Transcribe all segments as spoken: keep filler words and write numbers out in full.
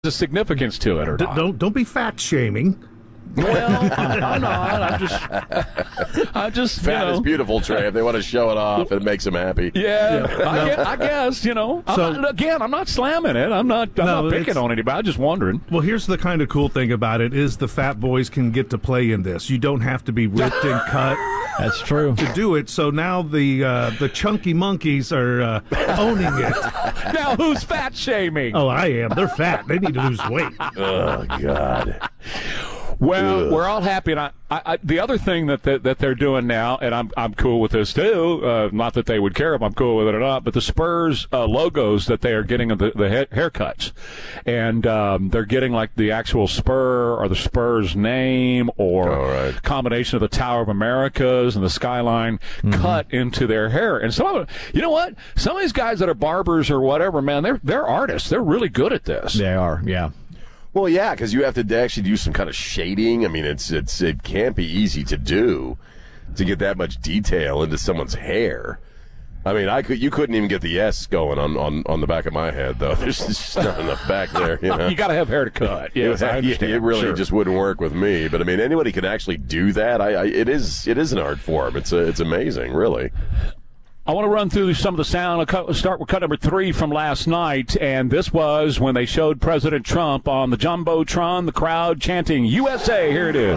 a significance to it or D- not. don't don't be fat shaming. Well, I'm, I'm not. I'm just, I just, Fat you know. is beautiful, Trey. If they want to show it off, it makes them happy. Yeah, Yeah. I, No. guess, I guess, you know. I'm So- not, again, I'm not slamming it. I'm not, I'm No, not picking it's- on anybody. I'm just wondering. Well, here's the kind of cool thing about it is the fat boys can get to play in this. You don't have to be ripped and cut That's true. to do it. So now the uh, the chunky monkeys are uh, owning it. Now, who's fat shaming? Oh, I am. They're fat. They need to lose weight. Oh, God. Well, Ugh. we're all happy, and I, I, I, the other thing that, that that they're doing now, and I'm I'm cool with this too. Uh, not that they would care if I'm cool with it or not, but the Spurs uh, logos that they are getting the the ha- haircuts, and um, they're getting like the actual Spur or the Spurs name or All right. combination of the Tower of Americas and the skyline cut into their hair. And some of it, you know what? Some of these guys that are barbers or whatever, man, they're they're artists. They're really good at this. They are, yeah. Well, yeah, because you have to actually do some kind of shading. I mean, it's it's it can't be easy to do to get that much detail into someone's hair. I mean, I could you couldn't even get the S going on, on, on the back of my head though. There's just not enough back there. You know? You got to have hair to cut. Yes, it, I understand. it really Sure. just wouldn't work with me. But I mean, anybody could actually do that. I, I it is it is an art form. It's a, it's amazing, really. I want to run through some of the sound. I'll cut, start with cut number three from last night, and this was when they showed President Trump on the Jumbotron, the crowd chanting U S A. Here it is.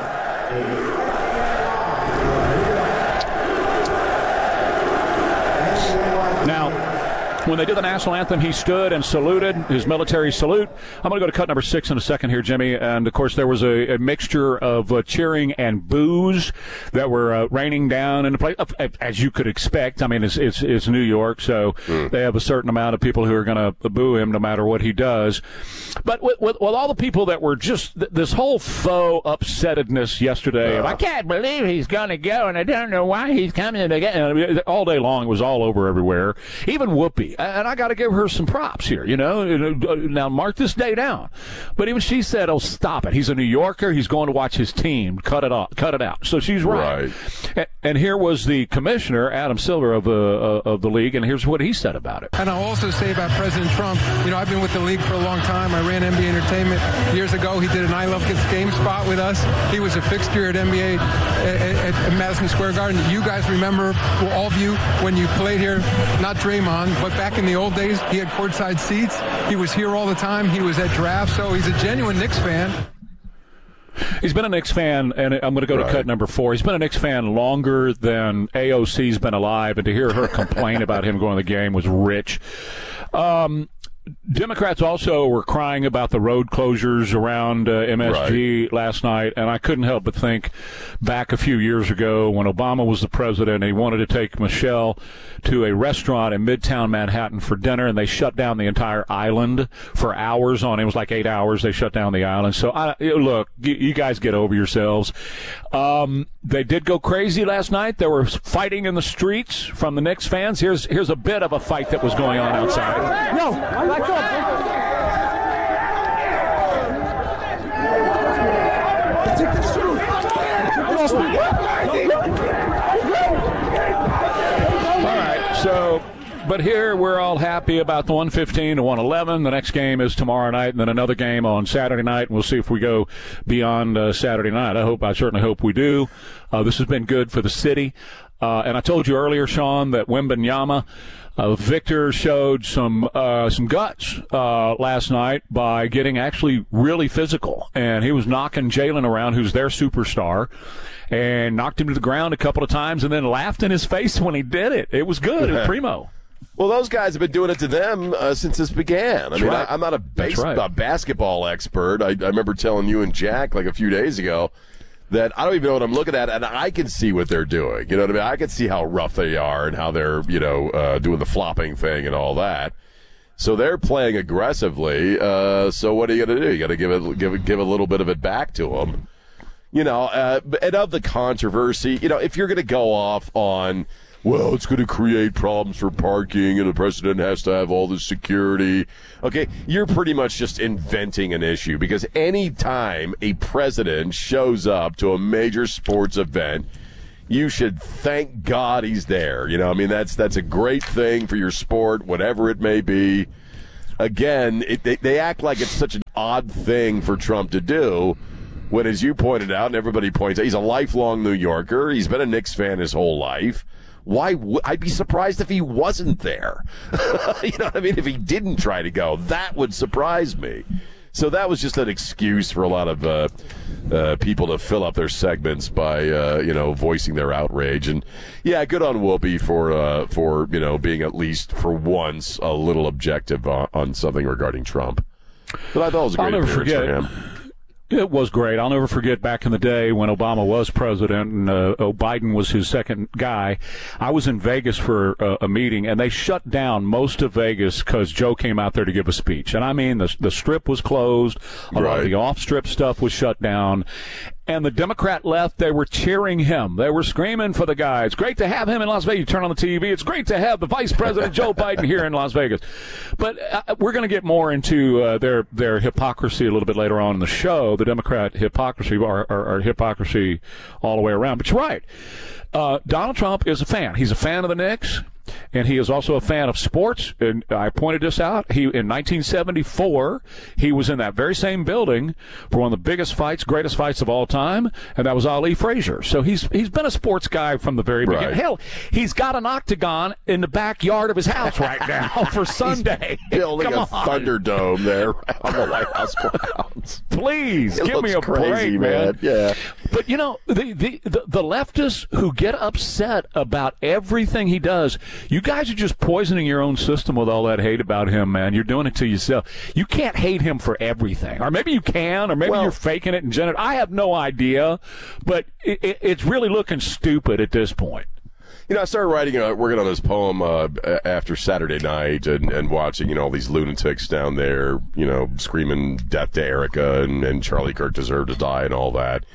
Now, when they did the national anthem, he stood and saluted, his military salute. I'm going to go to cut number six in a second here, Jimmy. And, of course, there was a, a mixture of uh, cheering and boos that were uh, raining down in the place, as you could expect. I mean, it's it's, it's New York, so mm. they have a certain amount of people who are going to boo him no matter what he does. But with, with, with all the people that were just th- this whole faux upsettedness yesterday, uh. I can't believe he's going to go, and I don't know why he's coming again. All day long, it was all over everywhere. Even Whoopi. And I got to give her some props here, you know. Now, mark this day down. But even she said, oh, stop it. He's a New Yorker. He's going to watch his team. Cut it off. Cut it out. So she's right. right. And here was the commissioner, Adam Silver, of the, uh, of the league, and here's what he said about it. And I'll also say about President Trump, you know, I've been with the league for a long time. I ran N B A Entertainment. Years ago, he did an I Love Kids game spot with us. He was a fixture at N B A at, at Madison Square Garden. You guys remember, well, all of you, when you played here, not Draymond, but back in the old days, he had courtside seats. He was here all the time. He was at drafts, so he's a genuine Knicks fan. He's been a Knicks fan, and I'm going to go right. to cut number four. He's been a Knicks fan longer than A O C's been alive, and to hear her complain about him going to the game was rich. Um, Democrats also were crying about the road closures around uh, M S G right. last night, and I couldn't help but think back a few years ago when Obama was the president and he wanted to take Michelle to a restaurant in Midtown Manhattan for dinner, and they shut down the entire island for hours on it. It was like eight hours they shut down the island. So, I, look, you guys get over yourselves. Um, they did go crazy last night. There was fighting in the streets from the Knicks fans. Here's, here's a bit of a fight that was going on outside. No, I Back up. All right, so, but here we're all happy about the one fifteen to one eleven. The next game is tomorrow night, and then another game on Saturday night. And we'll see if we go beyond uh, Saturday night. I hope, I certainly hope we do. Uh, this has been good for the city. Uh, and I told you earlier, Sean, that Wembanyama, Uh, Victor showed some uh, some guts uh, last night by getting actually really physical, and he was knocking Jalen around, who's their superstar, and knocked him to the ground a couple of times, and then laughed in his face when he did it. It was good. It was primo. Well, those guys have been doing it to them uh, since this began. I That's mean, right. I, I'm not a, base, right. a basketball expert. I, I remember telling you and Jack like a few days ago that I don't even know what I'm looking at, and I can see what they're doing. You know what I mean? I can see how rough they are and how they're, you know, uh, doing the flopping thing and all that. So they're playing aggressively. Uh, so what are you going to do? You got to give it, give it, give a little bit of it back to them. You know, uh, and of the controversy, you know, if you're going to go off on, well, it's going to create problems for parking and the president has to have all this security. Okay, you're pretty much just inventing an issue, because any time a president shows up to a major sports event, you should thank God he's there. You know, I mean, that's that's a great thing for your sport, whatever it may be. again, it, they, they act like it's such an odd thing for Trump to do when, as you pointed out, and everybody points out, he's a lifelong New Yorker. He's been a Knicks fan his whole life. Why would I'd be surprised if he wasn't there? You know what I mean? If he didn't try to go, that would surprise me. So that was just an excuse for a lot of uh, uh, people to fill up their segments by, uh, you know, voicing their outrage. And yeah, good on Whoopi for uh, for you know being at least for once a little objective on, on something regarding Trump. But I thought it was a great I'll never appearance forget. for him. It was great. I'll never forget back in the day when Obama was president and uh, oh, Biden was his second guy. I was in Vegas for uh, a meeting, and they shut down most of Vegas because Joe came out there to give a speech. And I mean, the the strip was closed. A lot of the off-strip stuff was shut down. And the Democrat left, they were cheering him. They were screaming for the guy. It's great to have him in Las Vegas. You turn on the T V. It's great to have the Vice President Joe Biden here in Las Vegas. But uh, we're going to get more into uh, their their hypocrisy a little bit later on in the show, the Democrat hypocrisy, or, or, or hypocrisy all the way around. But you're right. Uh, Donald Trump is a fan. He's a fan of the Knicks. And he is also a fan of sports. And I pointed this out. He in nineteen seventy-four, he was in that very same building for one of the biggest fights, greatest fights of all time, and that was Ali Frazier. So he's he's been a sports guy from the very beginning. Right. Hell, he's got an octagon in the backyard of his house right now for Sunday. He's building Come a on. Thunderdome there on the White House grounds. Please It give me a looks crazy, break, man. Yeah. But you know, the, the the the leftists who get upset about everything he does, you guys are just poisoning your own system with all that hate about him, man. You're doing it to yourself. You can't hate him for everything. Or maybe you can, or maybe Well, you're faking it and gener- I have no idea, but it, it, it's really looking stupid at this point. You know, I started writing, uh, working on this poem uh, after Saturday night and, and watching, you know, all these lunatics down there, you know, screaming death to Erica and, and Charlie Kirk deserved to die and all that.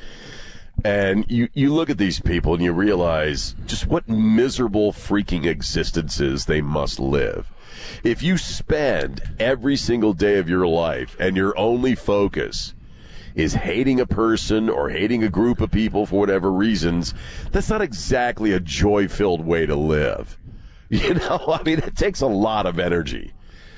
And you, you look at these people and you realize just what miserable freaking existences they must live. If you spend every single day of your life and your only focus is hating a person or hating a group of people for whatever reasons, that's not exactly a joy-filled way to live. You know, I mean, it takes a lot of energy,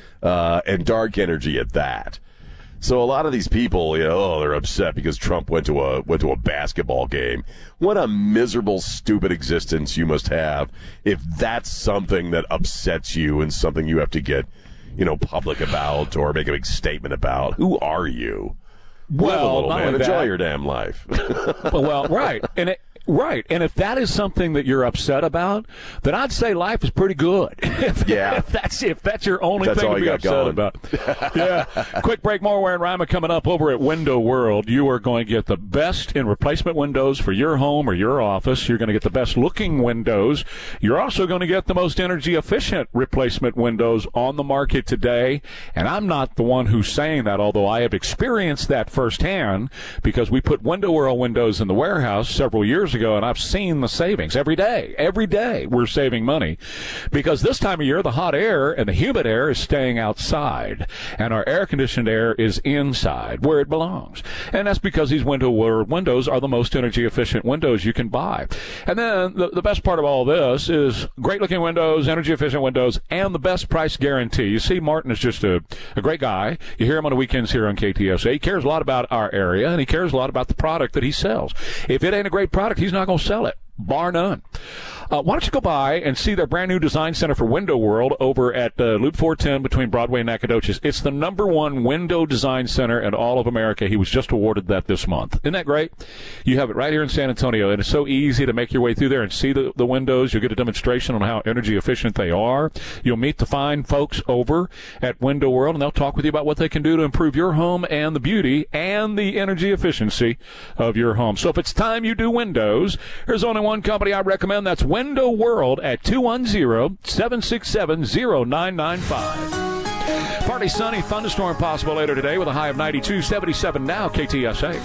uh, and dark energy at that. So a lot of these people, you know, oh, they're upset because Trump went to a went to a basketball game. What a miserable, stupid existence you must have if that's something that upsets you and something you have to get, you know, public about or make a big statement about. Who are you? Well, Live a little, not man. only Enjoy that- your damn life. Well, right. And it, right. And if that is something that you're upset about, then I'd say life is pretty good. if, Yeah. If that's if that's your only That's thing all to you be got upset going. about. Yeah. Quick break. More Ware and Ryman coming up over at Window World. You are going to get the best in replacement windows for your home or your office. You're going to get the best looking windows. You're also going to get the most energy efficient replacement windows on the market today. And I'm not the one who's saying that, although I have experienced that firsthand because we put Window World windows in the warehouse several years ago, and I've seen the savings every day. Every day we're saving money because this time of year the hot air and the humid air is staying outside and our air conditioned air is inside where it belongs. And that's because these Window World windows are the most energy efficient windows you can buy. And then the, the best part of all this is great looking windows, energy efficient windows, and the best price guarantee. You see, Martin is just a, a great guy. You hear him on the weekends here on K T S A. He cares a lot about our area and he cares a lot about the product that he sells. If it ain't a great product, he's not going to sell it. Bar none. Uh, why don't you go by and see their brand new design center for Window World over at uh, Loop four ten between Broadway and Nacogdoches. It's the number one window design center in all of America. He was just awarded that this month. Isn't that great? You have it right here in San Antonio, and it's so easy to make your way through there and see the, the windows. You'll get a demonstration on how energy efficient they are. You'll meet the fine folks over at Window World, and they'll talk with you about what they can do to improve your home and the beauty and the energy efficiency of your home. So if it's time you do windows, there's only one company I recommend. That's Window World at two one zero, seven six seven, zero nine nine five. Partly sunny, thunderstorm possible later today with a high of ninety-two, seventy-seven now, K T S A.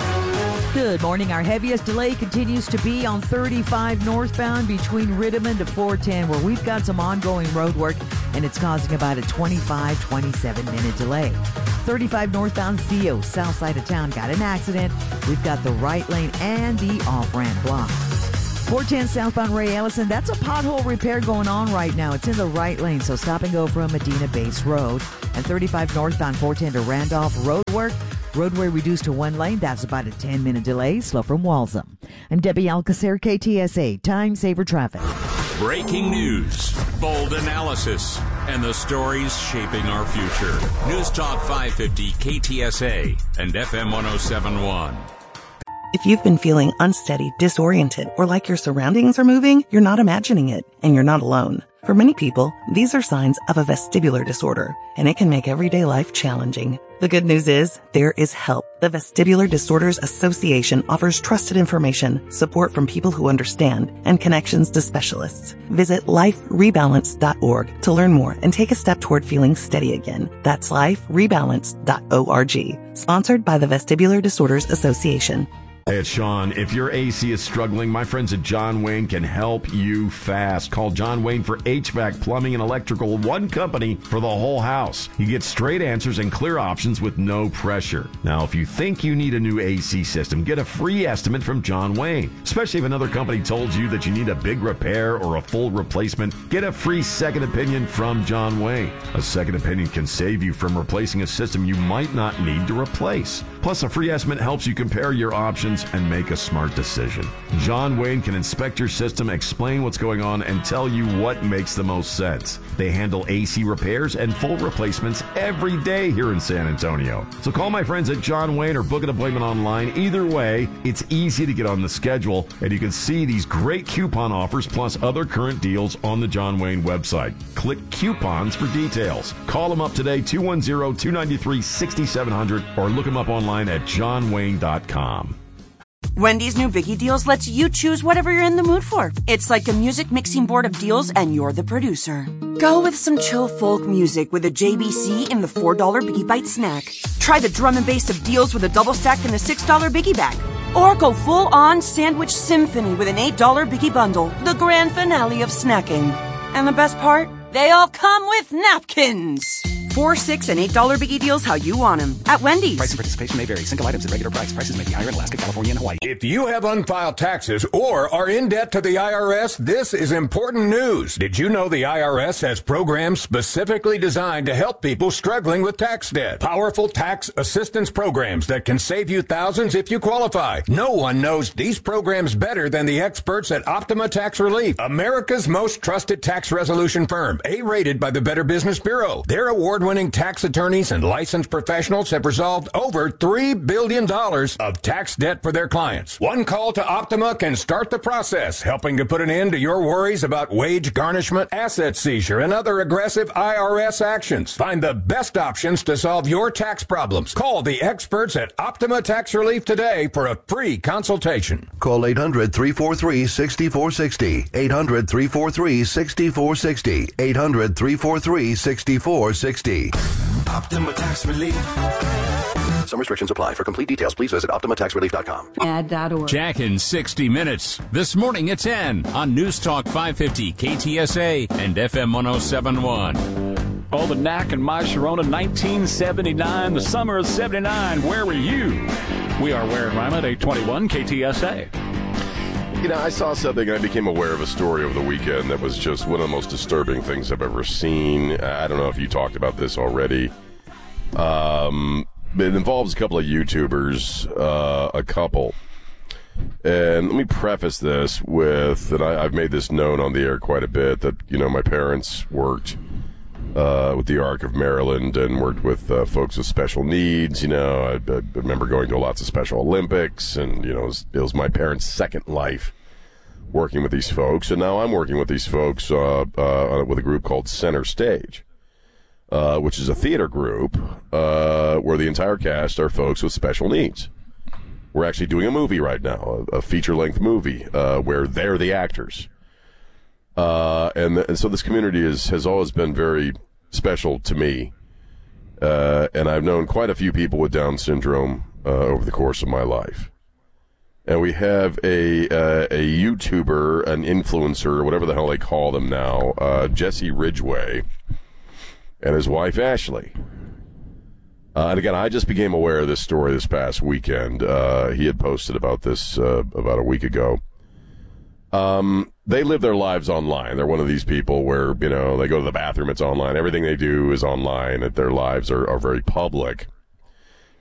Good morning. Our heaviest delay continues to be on thirty-five northbound between Riddiman to four ten, where we've got some ongoing road work, and it's causing about a twenty-five, twenty-seven minute delay. thirty-five northbound Theo, south side of town, got an accident. We've got the right lane and the off-ramp blocked. four ten southbound Ray Ellison, that's a pothole repair going on right now. It's in the right lane, so stop and go from Medina Base Road. And thirty-five northbound four ten to Randolph, road work. Roadway reduced to one lane. That's about a ten-minute delay. Slow from Waltham. I'm Debbie Alcacer, K T S A, Time Saver Traffic. Breaking news, bold analysis, and the stories shaping our future. News Talk five fifty K T S A and F M one oh seven point one. If you've been feeling unsteady, disoriented, or like your surroundings are moving, you're not imagining it, and you're not alone. For many people, these are signs of a vestibular disorder, and it can make everyday life challenging. The good news is, there is help. The Vestibular Disorders Association offers trusted information, support from people who understand, and connections to specialists. Visit life rebalance dot org to learn more and take a step toward feeling steady again. That's life rebalance dot org. Sponsored by the Vestibular Disorders Association. Hey, it's Sean. If your A C is struggling, my friends at John Wayne can help you fast. Call John Wayne for H V A C, plumbing, and electrical, one company for the whole house. You get straight answers and clear options with no pressure. Now, if you think you need a new A C system, get a free estimate from John Wayne. Especially if another company told you that you need a big repair or a full replacement, get a free second opinion from John Wayne. A second opinion can save you from replacing a system you might not need to replace. Plus, a free estimate helps you compare your options and make a smart decision. John Wayne can inspect your system, explain what's going on, and tell you what makes the most sense. They handle A C repairs and full replacements every day here in San Antonio. So call my friends at John Wayne or book an appointment online. Either way, it's easy to get on the schedule, and you can see these great coupon offers plus other current deals on the John Wayne website. Click coupons for details. Call them up today, two one zero, two nine three, six seven zero zero, or look them up online at john wayne dot com. Wendy's new Biggie Deals lets you choose whatever you're in the mood for. It's like a music mixing board of deals, and you're the producer. Go with some chill folk music with a J B C in the four dollar Biggie Bite snack. Try the drum and bass of deals with a double stack in the six dollar Biggie Bag. Or go full-on sandwich symphony with an eight dollar Biggie Bundle, the grand finale of snacking. And the best part? They all come with napkins. Four, six, and eight dollar Biggie Deals how you want them at Wendy's. Price and participation may vary. Single items at regular price. Prices may be higher in Alaska, California, and Hawaii. If you have unfiled taxes or are in debt to the I R S, this is important news. Did you know the I R S has programs specifically designed to help people struggling with tax debt? Powerful tax assistance programs that can save you thousands if you qualify. No one knows these programs better than the experts at Optima Tax Relief, America's most trusted tax resolution firm, A-rated by the Better Business Bureau. Their award Award-winning tax attorneys and licensed professionals have resolved over three billion dollars of tax debt for their clients. One call to Optima can start the process, helping to put an end to your worries about wage garnishment, asset seizure, and other aggressive I R S actions. Find the best options to solve your tax problems. Call the experts at Optima Tax Relief today for a free consultation. Call eight hundred, three four three, six four six zero. eight hundred, three four three, six four six zero. eight hundred, three four three, six four six zero. Optima Tax Relief. Some restrictions apply. For complete details, please visit optima tax relief dot com. Ad dot org. Jack in sixty minutes. This morning at ten on News Talk five fifty K T S A and F M one oh seven point one. Oh, the Knack and My Sharona, nineteen seventy-nine, the summer of seventy-nine. Where were you? We are Ware and Rima at eight twenty-one K T S A. You know, I saw something and I became aware of a story over the weekend that was just one of the most disturbing things I've ever seen. I don't know if you talked about this already. Um, it involves a couple of YouTubers, uh, a couple. And let me preface this with, and I, I've made this known on the air quite a bit, that, you know, my parents worked uh, with the Arc of Maryland and worked with uh, folks with special needs. You know, I, I remember going to lots of Special Olympics, and, you know, it was, it was my parents' second life working with these folks. And now I'm working with these folks uh, uh, with a group called Center Stage, uh, which is a theater group uh, where the entire cast are folks with special needs. We're actually doing a movie right now, a, a feature-length movie uh, where they're the actors. Uh, and, and so this community is, has always been very special to me. Uh, and I've known quite a few people with Down syndrome uh, over the course of my life. And we have a uh, a YouTuber, an influencer, whatever the hell they call them now, uh, Jesse Ridgway, and his wife, Ashley. Uh, and again, I just became aware of this story this past weekend. Uh, he had posted about this uh, about a week ago. Um, they live their lives online. They're one of these people where, you know, they go to the bathroom, it's online. Everything they do is online. Their lives are, are very public.